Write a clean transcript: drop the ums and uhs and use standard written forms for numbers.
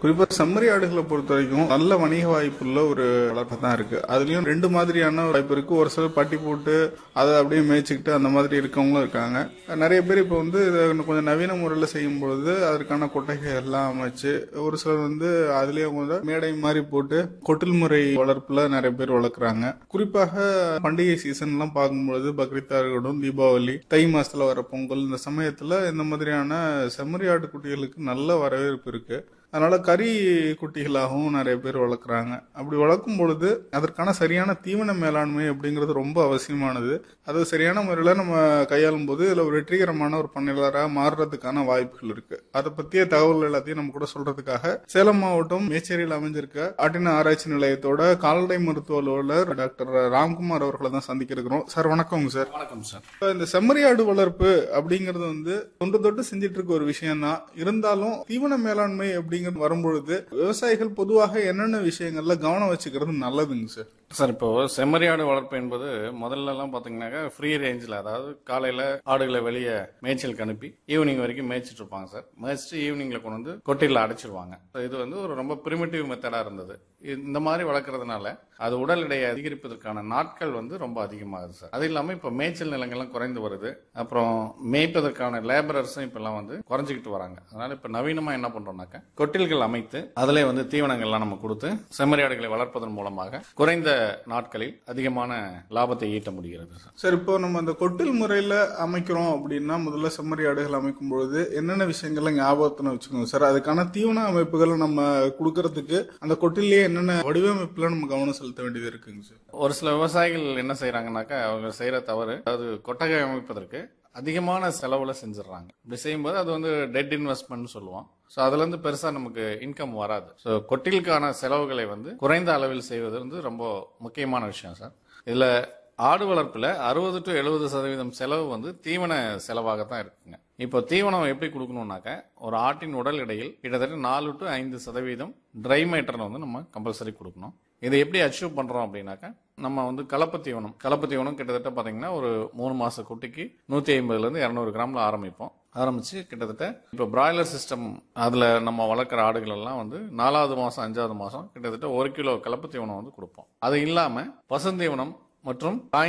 குறிப்பா செம்மறி ஆடுகளை பொறுத்த வரைக்கும் நல்ல வணிக வாய்ப்புள்ள ஒரு வளர்ப்பு தான் இருக்கு. அதுலயும் ரெண்டு மாதிரியான வாய்ப்பு இருக்கு. ஒரு சிலர் பட்டி போட்டு அதை அப்படியே மேய்ச்சிக்கிட்டு அந்த மாதிரி இருக்கவங்களும் இருக்காங்க. நிறைய பேர் இப்போ வந்து இதை கொஞ்சம் நவீன முறையில் செய்யும் பொழுது அதற்கான கொட்டைகள் எல்லாம் அமைச்சு ஒரு சிலர் வந்து அதுலயே வந்து மேடை மாதிரி போட்டு கொட்டில் முறை வளர்ப்புல நிறைய பேர் வளர்க்குறாங்க. குறிப்பாக பண்டிகை சீசன் எல்லாம் பார்க்கும்பொழுது பக்ரீத்தா இருக்கட்டும், தீபாவளி, தை மாசத்துல வர பொங்கல், இந்த சமயத்துல இந்த மாதிரியான செம்மறி ஆட்டு குட்டிகளுக்கு நல்ல வரவேற்பு இருக்கு. அதனால கறி குட்டிகளாகவும் நிறைய பேர் வளர்க்குறாங்க. அப்படி வளர்க்கும் பொழுது அதற்கான சரியான தீவன மேலாண்மை அப்படிங்கிறது ரொம்ப அவசியமானது. அது சரியான முறையில் நம்ம கையாளும் போது இதில் ஒரு வெற்றிகரமான ஒரு பண்ணையாளராக மாறுறதுக்கான வாய்ப்புகள் இருக்கு. அதை பற்றிய தகவல் எல்லாத்தையும் நம்ம கூட சொல்றதுக்காக சேலம் மாவட்டம் மேச்சேரியில் அமைஞ்சிருக்க ஆட்டின ஆராய்ச்சி நிலையத்தோட கால்நடை மருத்துவ அலுவலர் டாக்டர் ராம்குமார் அவர்களை தான் சந்திக்க இருக்கிறோம். சார் வணக்கம் சார். வணக்கம் சார். இந்த செம்மறி ஆடு வளர்ப்பு அப்படிங்கிறது வந்து தொன்று செஞ்சிட்டு இருக்க ஒரு விஷயம் தான். இருந்தாலும் தீவன மேலாண்மை அப்படிங்கிறது வரும்பொழுது விவசாயிகள் பொதுவாக என்னென்ன விஷயங்கள்ல கவனம் வச்சுக்கிறது நல்லதுங்க சார்? சார், இப்போ செம்மறி ஆடு வளர்ப்பு என்பது முதல்ல எல்லாம் பாத்தீங்கன்னாக்கா ஃப்ரீ ரேஞ்சில், அதாவது காலையில ஆடுகளை வெளியே மேய்ச்சலுக்கு அனுப்பி ஈவினிங் வரைக்கும் மேய்ச்சிட்டு இருப்பாங்க சார். மேய்ச்சிட்டு ஈவினிங்ல கொண்டு வந்து கொட்டில அடைச்சிருவாங்க. இது வந்து ஒரு ரொம்ப பிரிமிட்டிவ் மெத்தடா இருந்தது. இந்த மாதிரி வளர்க்கறதுனால அது உடல் எடையை அதிகரிப்பதற்கான நாட்கள் வந்து ரொம்ப அதிகமாகுது சார். அது இல்லாம இப்ப மேய்ச்சல் நிலங்கள்லாம் குறைந்து வருது. அப்புறம் மேய்ப்பதற்கான லேபரர்ஸும் இப்ப எல்லாம் வந்து குறைஞ்சிக்கிட்டு வராங்க. அதனால இப்ப நவீனமா என்ன பண்றோம்னாக்க கொட்டில்கள் அமைத்து அதிலே வந்து தீவனங்கள்லாம் நம்ம கொடுத்து செம்மறி ஆடுகளை வளர்ப்பதன் மூலமாக குறைந்த நாட்களில் அதிகமான லாபத்தை ஈட்ட முடிகிறது சார். சார், இப்போ நம்ம அந்த கொட்டில் முறையில அமைக்கிறோம் அப்படின்னா முதல்ல செம்மறி ஆடுகள் அமைக்கும் பொழுது என்னென்ன விஷயங்கள்ல ஞாபகத்துல வச்சுக்கணும் சார்? அதுக்கான தீவன அமைப்புகளை நம்ம கொடுக்கறதுக்கு அந்த கொட்டிலேயே என்னென்ன வடிவமைப்புல நம்ம கவனம் செலுத்த வேண்டியது இருக்குங்க சார்? ஒரு சில விவசாயிகள் என்ன செய்யறாங்கன்னாக்கா அவங்க செய்யற தவறு, அதாவது கொட்டகை அமைப்பதற்கு அதிகமான செலவுல செஞ்சிடறாங்க. இப்படி செய்யும்போது அது வந்து டெட் இன்வெஸ்ட்மெண்ட் சொல்லுவோம். ஸோ அதுல இருந்து பெருசா நமக்கு இன்கம் வராது. ஸோ கொட்டிலுக்கான செலவுகளை வந்து குறைந்த அளவில் செய்வது வந்து ரொம்ப முக்கியமான விஷயம் சார். இதுல ஆடு வளர்ப்புல 60 to 70% செலவு வந்து தீவன செலவாகத்தான் இருக்குங்க. இப்போ தீவனம் எப்படி கொடுக்கணும்னாக்க ஒரு ஆட்டின் உடல் எடையில் கிட்டத்தட்ட 4 to 5% ட்ரை மேட்டர் வந்து நம்ம கம்பல்சரி கொடுக்கணும். இதை எப்படி அச்சீவ் பண்றோம் அப்படின்னாக்க நம்ம வந்து கலப்பு தீவனம் கிட்டத்தட்ட பாத்தீங்கன்னா ஒரு 3 மாச குட்டிக்கு 150 to 200 கிராம்ல ஆரம்பிச்சு கிட்டத்தட்ட இப்போ பிராய்லர் சிஸ்டம் அதுல நம்ம வளர்க்குற ஆடுகள் எல்லாம் வந்து 4வது மாசம் 5வது மாசம் கிட்டத்தட்ட 1 கிலோ கலப்பு தீவனம் வந்து கொடுப்போம். அது இல்லாம பசுந்தீவனம் மற்றும்